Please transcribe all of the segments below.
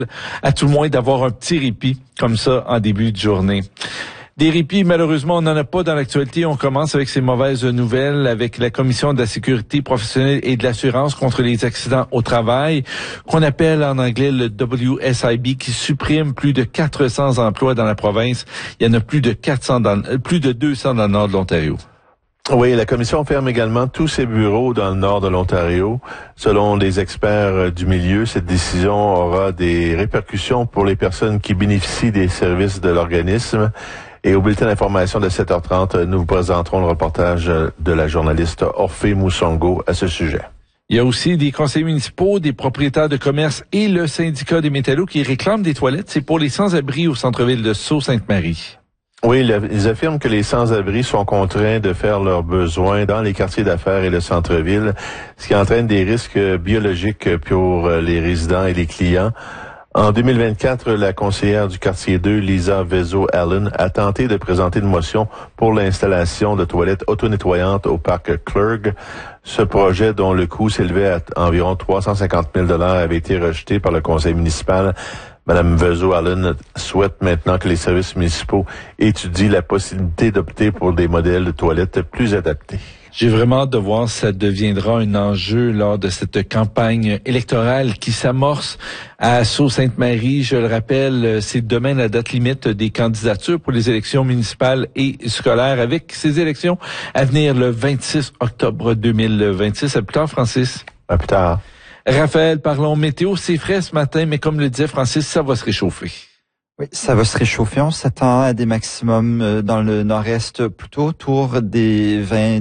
à tout le moins d'avoir un petit répit comme ça en début de journée. Des répits, malheureusement, on n'en a pas dans l'actualité. On commence avec ces mauvaises nouvelles avec la Commission de la sécurité professionnelle et de l'assurance contre les accidents au travail, qu'on appelle en anglais le WSIB, qui supprime plus de 400 emplois dans la province. Il y en a plus de 200 dans le nord de l'Ontario. Oui, la Commission ferme également tous ses bureaux dans le nord de l'Ontario. Selon les experts du milieu, cette décision aura des répercussions pour les personnes qui bénéficient des services de l'organisme. Et au bulletin d'information de 7h30, nous vous présenterons le reportage de la journaliste Orphée Moussongo à ce sujet. Il y a aussi des conseillers municipaux, des propriétaires de commerce et le syndicat des métallos qui réclament des toilettes. C'est pour les sans-abri au centre-ville de Sault-Sainte-Marie. Oui, ils affirment que les sans-abri sont contraints de faire leurs besoins dans les quartiers d'affaires et le centre-ville, ce qui entraîne des risques biologiques pour les résidents et les clients. En 2024, la conseillère du quartier 2, Lisa Vezo-Allen, a tenté de présenter une motion pour l'installation de toilettes auto-nettoyantes au parc Clergue. Ce projet, dont le coût s'élevait à environ 350 000 $, avait été rejeté par le conseil municipal. Madame Vezo-Allen souhaite maintenant que les services municipaux étudient la possibilité d'opter pour des modèles de toilettes plus adaptés. J'ai vraiment hâte de voir si ça deviendra un enjeu lors de cette campagne électorale qui s'amorce à Sault-Sainte-Marie. Je le rappelle, c'est demain la date limite des candidatures pour les élections municipales et scolaires, avec ces élections à venir le 26 octobre 2026. À plus tard, Francis. À plus tard. Raphaël, parlons météo. C'est frais ce matin, mais comme le disait Francis, ça va se réchauffer. Oui, ça va se réchauffer. On s'attend à des maximums dans le nord-est, plutôt autour des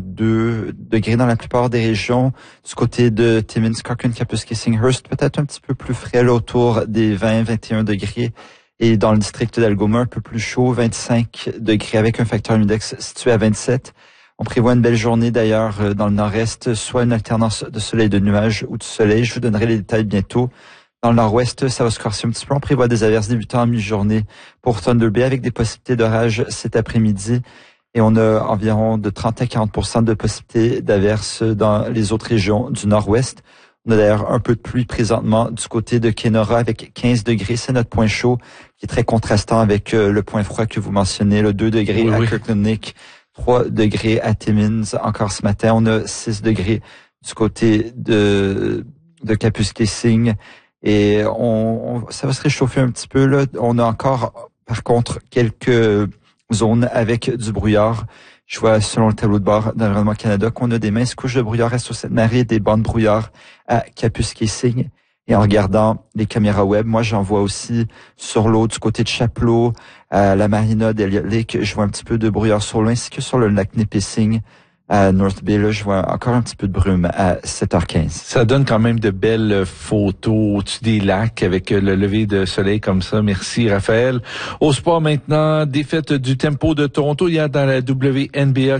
22 degrés dans la plupart des régions. Du côté de Timmins, Cochrane, Kapuskasing-Hearst, peut-être un petit peu plus frais, là, autour des 20-21 degrés. Et dans le district d'Algoma, un peu plus chaud, 25 degrés avec un facteur index situé à 27. On prévoit une belle journée d'ailleurs dans le nord-est, soit une alternance de soleil et de nuages ou de soleil. Je vous donnerai les détails bientôt. Dans le nord-ouest, ça va se corser un petit peu. On prévoit des averses débutant en mi-journée pour Thunder Bay avec des possibilités d'orage cet après-midi. Et on a environ de 30 à 40% de possibilités d'averses dans les autres régions du nord-ouest. On a d'ailleurs un peu de pluie présentement du côté de Kenora avec 15 degrés. C'est notre point chaud qui est très contrastant avec le point froid que vous mentionnez, le 2 degrés à Kirkland-Lake, 3 degrés à Timmins. Encore ce matin, on a 6 degrés du côté de Kapuskasing. Et ça va se réchauffer un petit peu, là. On a encore, par contre, quelques zones avec du brouillard. Je vois, selon le tableau de bord d'Environnement Canada, qu'on a des minces couches de brouillard à Sault-Sainte-Marie et des bandes de brouillard à Kapuskasing. Et en regardant les caméras web, moi, j'en vois aussi sur l'eau du côté de Chapleau, à la marina d'Elliott Lake. Je vois un petit peu de brouillard sur l'eau, ainsi que sur le lac Nipissing. À North Bay, là, je vois encore un petit peu de brume à 7h15. Ça donne quand même de belles photos au-dessus des lacs avec le lever de soleil comme ça. Merci, Raphaël. Au sport maintenant, défaite du Tempo de Toronto hier dans la WNBA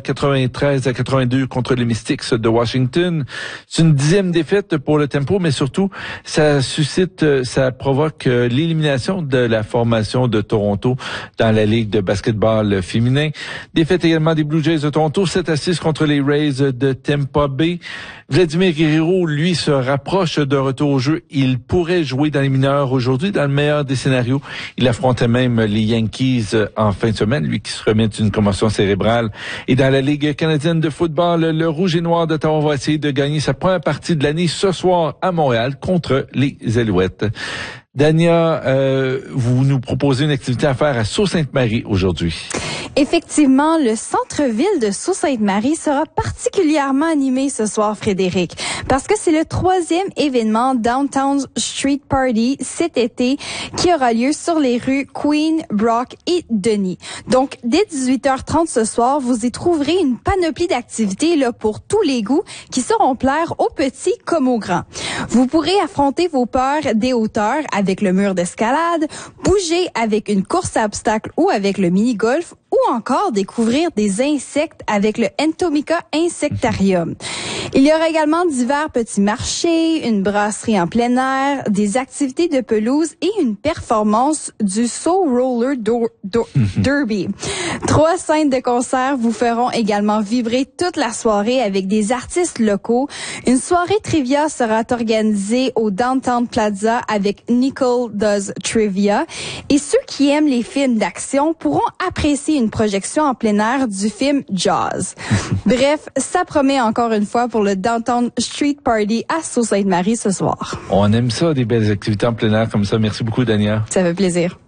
93-82 contre les Mystics de Washington. C'est une 10e défaite pour le Tempo, mais surtout, ça provoque l'élimination de la formation de Toronto dans la Ligue de basketball féminin. Défaite également des Blue Jays de Toronto, 7-6 contre les Rays de Tampa Bay. Vladimir Guerrero, lui, se rapproche de retour au jeu. Il pourrait jouer dans les mineurs aujourd'hui, dans le meilleur des scénarios. Il affrontait même les Yankees en fin de semaine, lui qui se remet d'une commotion cérébrale. Et dans la Ligue canadienne de football, le Rouge et Noir d'Ottawa va essayer de gagner sa première partie de l'année ce soir à Montréal contre les Alouettes. Dania, vous nous proposez une activité à faire à Sault-Sainte-Marie aujourd'hui. Effectivement, le centre-ville de Sault-Sainte-Marie sera particulièrement animé ce soir, Frédéric, parce que c'est le 3e événement Downtown Street Party cet été qui aura lieu sur les rues Queen, Brock et Denis. Donc, dès 18h30 ce soir, vous y trouverez une panoplie d'activités là pour tous les goûts qui sauront plaire aux petits comme aux grands. Vous pourrez affronter vos peurs des hauteurs avec le mur d'escalade, bouger avec une course à obstacles ou avec le mini-golf ou encore découvrir des insectes avec le Entomica Insectarium. Il y aura également divers petits marchés, une brasserie en plein air, des activités de pelouse et une performance du Soul Roller Derby. 3 scènes de concert vous feront également vibrer toute la soirée avec des artistes locaux. Une soirée trivia sera organisée au Downtown Plaza avec Nicole Does Trivia. Et ceux qui aiment les films d'action pourront apprécier une projection en plein air du film Jaws. Bref, ça promet encore une fois pour le Downtown Street Party à Sault-Sainte-Marie ce soir. On aime ça, des belles activités en plein air comme ça. Merci beaucoup, Dania. Ça fait plaisir.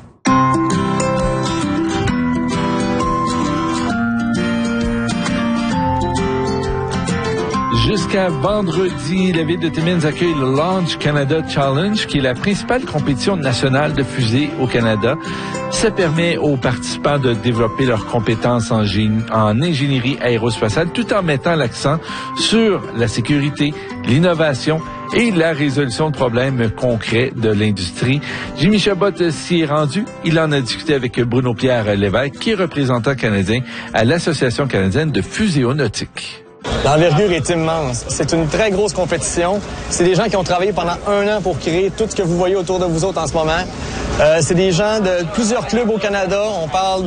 Jusqu'à vendredi, la ville de Timmins accueille le Launch Canada Challenge, qui est la principale compétition nationale de fusées au Canada. Ça permet aux participants de développer leurs compétences en ingénierie aérospatiale, tout en mettant l'accent sur la sécurité, l'innovation et la résolution de problèmes concrets de l'industrie. Jimmy Chabot s'y est rendu. Il en a discuté avec Bruno-Pierre Lévesque, qui est représentant canadien à l'Association canadienne de fuséonautique. L'envergure est immense. C'est une très grosse compétition. C'est des gens qui ont travaillé pendant 1 an pour créer tout ce que vous voyez autour de vous autres en ce moment. C'est des gens de plusieurs clubs au Canada. On parle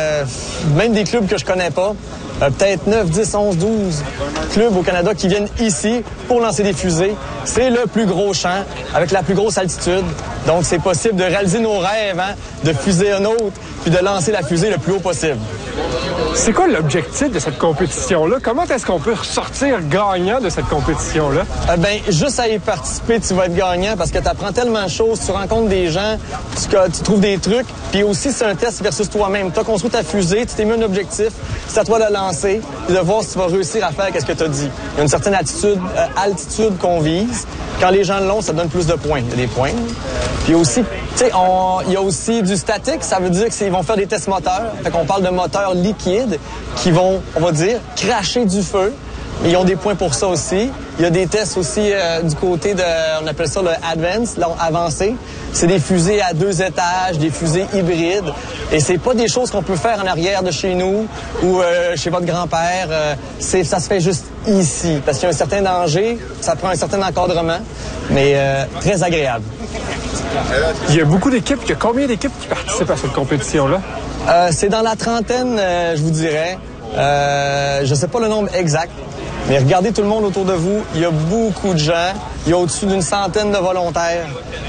de même des clubs que je connais pas. Peut-être 9, 10, 11, 12 clubs au Canada qui viennent ici pour lancer des fusées. C'est le plus gros champ avec la plus grosse altitude. Donc, c'est possible de réaliser nos rêves, de fuser un autre, puis de lancer la fusée le plus haut possible. C'est quoi l'objectif de cette compétition-là? Comment est-ce qu'on peut ressortir gagnant de cette compétition-là? Juste à y participer, tu vas être gagnant parce que tu apprends tellement de choses, tu rencontres des gens, tu trouves des trucs, puis aussi c'est un test versus toi-même. Tu as construit ta fusée, tu t'es mis un objectif, c'est à toi de lancer et de voir si tu vas réussir à faire ce que tu as dit. Il y a une certaine altitude qu'on vise. Quand les gens l'ont, ça donne plus de points. Il y a des points. Puis aussi, tu sais, il y a aussi du statique. Ça veut dire qu'ils vont faire des tests moteurs. Fait qu'on parle de moteurs liquides qui vont, on va dire, cracher du feu. Mais ils ont des points pour ça aussi. Il y a des tests aussi du côté de, on appelle ça le advanced, avancé. C'est des fusées à 2 étages, des fusées hybrides. Et c'est pas des choses qu'on peut faire en arrière de chez nous ou chez votre grand-père. Ça se fait juste ici. Parce qu'il y a un certain danger, ça prend un certain encadrement, mais très agréable. Il y a beaucoup d'équipes. Il y a combien d'équipes qui participent à cette compétition-là? C'est dans la trentaine, je vous dirais. Je sais pas le nombre exact. Mais regardez tout le monde autour de vous. Il y a beaucoup de gens. Il y a au-dessus d'une centaine de volontaires.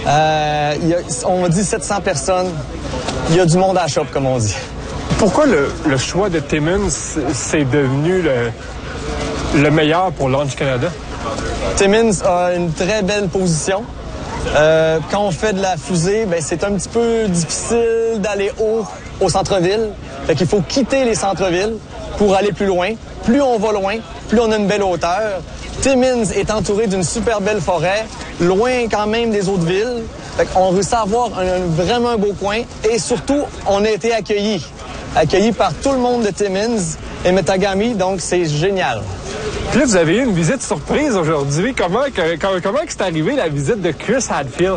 On dit 700 personnes. Il y a du monde à la shop, comme on dit. Pourquoi le choix de Timmins, c'est devenu le meilleur pour Launch Canada? Timmins a une très belle position. Quand on fait de la fusée, c'est un petit peu difficile d'aller haut au centre-ville. Fait qu'il faut quitter les centres-villes pour aller plus loin. Plus on va loin, plus on a une belle hauteur. Timmins est entouré d'une super belle forêt, loin quand même des autres villes. Fait qu'on réussit à avoir vraiment un beau coin. Et surtout, on a été accueillis par tout le monde de Timmins et Metagami, donc c'est génial. Puis là, vous avez eu une visite surprise aujourd'hui. Comment c'est arrivé la visite de Chris Hadfield?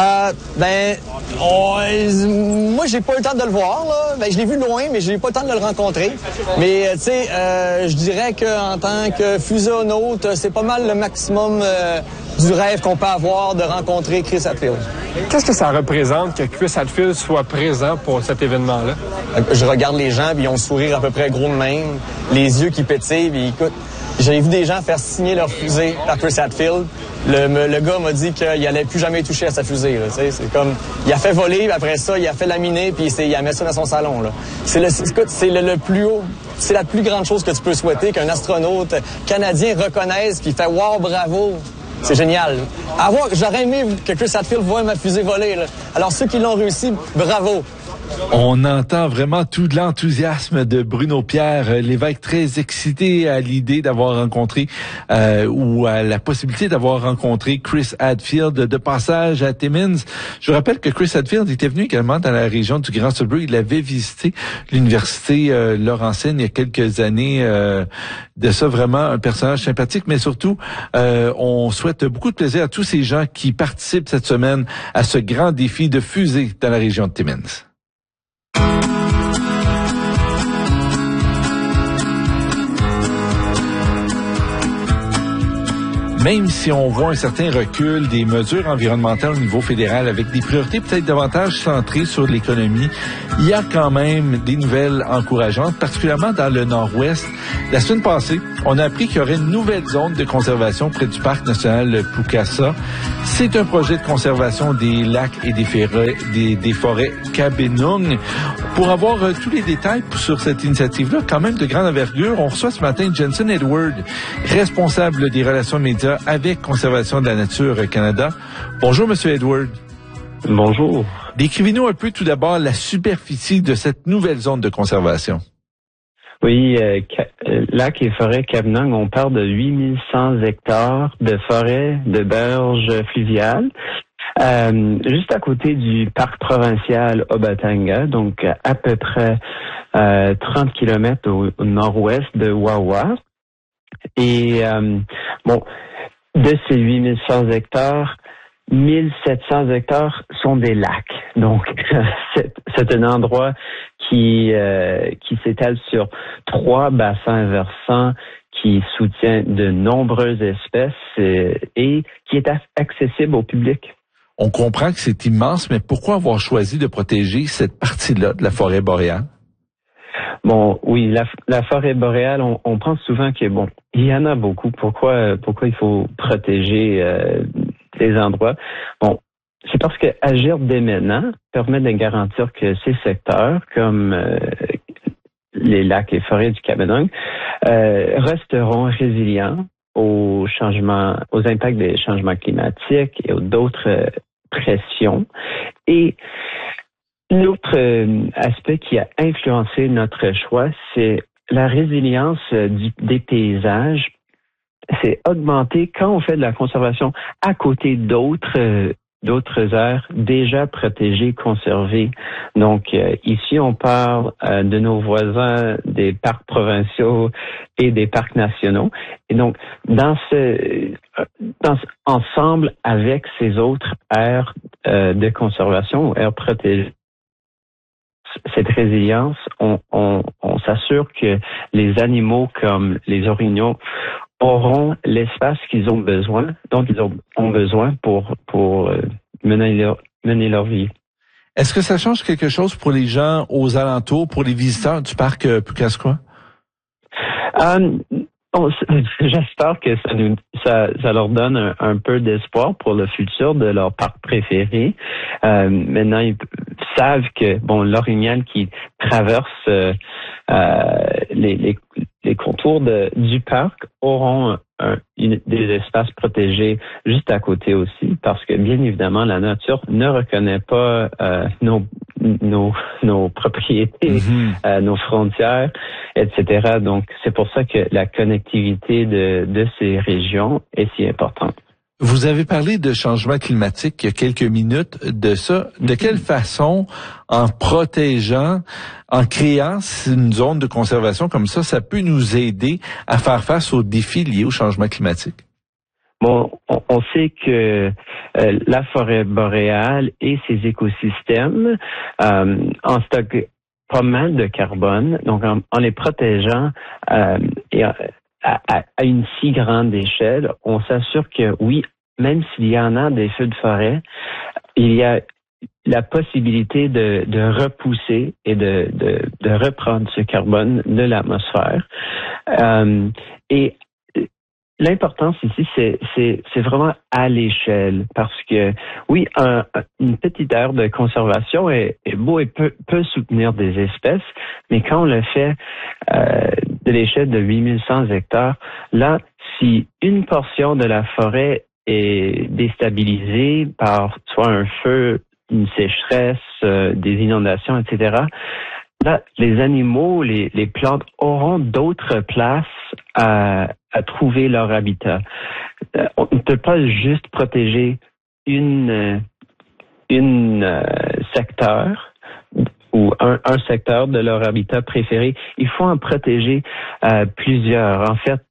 Moi, j'ai pas eu le temps de le voir, là. Je l'ai vu loin, mais j'ai pas eu le temps de le rencontrer. Mais, tu sais, je dirais qu'en tant que fuséonaute, c'est pas mal le maximum du rêve qu'on peut avoir de rencontrer Chris Hadfield. Qu'est-ce que ça représente que Chris Hadfield soit présent pour cet événement-là? Je regarde les gens, puis ils ont le sourire à peu près gros de même, les yeux qui pétillent, puis écoute, j'ai vu des gens faire signer leur fusée par Chris Hadfield. Le gars m'a dit qu'il allait plus jamais toucher à sa fusée. Là, c'est comme, il a fait voler, puis après ça, il a fait laminer, puis il a mis ça dans son salon. Là. C'est le plus haut, c'est la plus grande chose que tu peux souhaiter qu'un astronaute canadien reconnaisse, puis fait « Wow, bravo ». C'est génial. J'aurais aimé que Chris Hadfield voie ma fusée voler. Là. Alors, ceux qui l'ont réussi, bravo. On entend vraiment tout de l'enthousiasme de Bruno-Pierre Lévesque, très excité à l'idée d'avoir rencontré ou à la possibilité d'avoir rencontré Chris Hadfield de passage à Timmins. Je rappelle que Chris Hadfield était venu également dans la région du Grand Sudbury. Il avait visité l'université Laurentienne il y a quelques années. De ça, vraiment un personnage sympathique, mais surtout, on souhaite beaucoup de plaisir à tous ces gens qui participent cette semaine à ce grand défi de fusée dans la région de Timmins. même si on voit un certain recul des mesures environnementales au niveau fédéral avec des priorités peut-être davantage centrées sur l'économie, il y a quand même des nouvelles encourageantes, particulièrement dans le nord-ouest. La semaine passée, on a appris qu'il y aurait une nouvelle zone de conservation près du parc national Pukasa. C'est un projet de conservation des lacs et des forêts Kabinung. Pour avoir tous les détails sur cette initiative-là, quand même de grande envergure, on reçoit ce matin Jensen Edward, responsable des relations médias avec Conservation de la Nature Canada. Bonjour, Monsieur Edward. Bonjour. Décrivez-nous un peu tout d'abord la superficie de cette nouvelle zone de conservation. Oui, lac et forêt Kabinung, on parle de 8100 hectares de forêt, de berges fluviales, juste à côté du parc provincial Obatanga, donc à peu près 30 kilomètres au nord-ouest de Wawa. Et de ces 8100 hectares, 1700 hectares sont des lacs. Donc, c'est un endroit qui s'étale sur 3 bassins versants qui soutient de nombreuses espèces et qui est accessible au public. On comprend que c'est immense, mais pourquoi avoir choisi de protéger cette partie-là de la forêt boréale? Bon, oui, la forêt boréale, on pense souvent que, il y en a beaucoup. Pourquoi il faut protéger les endroits? Bon, c'est parce que agir dès maintenant permet de garantir que ces secteurs, comme les lacs et forêts du Kabinung, resteront résilients aux impacts des changements climatiques et aux d'autres pressions. Et l'autre aspect qui a influencé notre choix, c'est la résilience des paysages. C'est augmenté quand on fait de la conservation à côté d'autres aires déjà protégées, conservées. Donc, ici, on parle de nos voisins des parcs provinciaux et des parcs nationaux. Et donc, ensemble avec ces autres aires de conservation, aires protégées, cette résilience, on s'assure que les animaux comme les orignaux auront l'espace qu'ils ont besoin, dont ils ont besoin pour mener leur vie. Est-ce que ça change quelque chose pour les gens aux alentours, pour les visiteurs du parc Pukasqua? J'espère que ça leur donne un peu d'espoir pour le futur de leur parc préféré. Maintenant, ils savent que l'orignal qui traverse les contours du parc auront des espaces protégés juste à côté aussi, parce que bien évidemment la nature ne reconnaît pas nos propriétés, nos frontières, etc. Donc c'est pour ça que la connectivité de ces régions est si importante. Vous avez parlé de changement climatique il y a quelques minutes de ça. De quelle façon, en protégeant, en créant une zone de conservation comme ça peut nous aider à faire face aux défis liés au changement climatique? Bon, on sait que la forêt boréale et ses écosystèmes en stockent pas mal de carbone. Donc, en les protégeant et à une si grande échelle, on s'assure que oui, même s'il y en a des feux de forêt, il y a la possibilité de repousser et de reprendre ce carbone de l'atmosphère. Et l'importance ici, c'est vraiment à l'échelle, parce que oui, une petite aire de conservation est beau et peut soutenir des espèces, mais quand on le fait de l'échelle de 8100 hectares, là, si une portion de la forêt est déstabilisée par soit un feu, une sécheresse, des inondations, etc., là, les animaux, les plantes auront d'autres places à trouver leur habitat. On ne peut pas juste protéger une secteur ou un secteur de leur habitat préféré. Il faut en protéger plusieurs. En fait,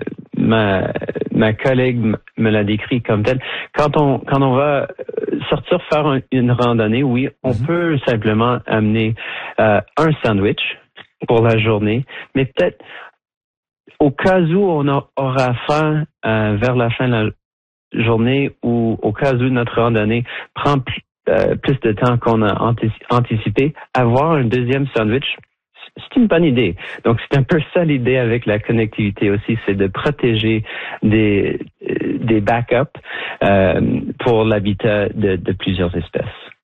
ma collègue me l'a décrit comme tel. Quand on va sortir faire une randonnée, oui, on peut simplement amener un sandwich pour la journée, mais peut-être au cas où on aura faim vers la fin de la journée ou au cas où notre randonnée prend plus de temps qu'on a anticipé, avoir un deuxième sandwich, c'est une bonne idée. Donc, c'est un peu ça l'idée avec la connectivité aussi, c'est de protéger des backups pour l'habitat de plusieurs espèces.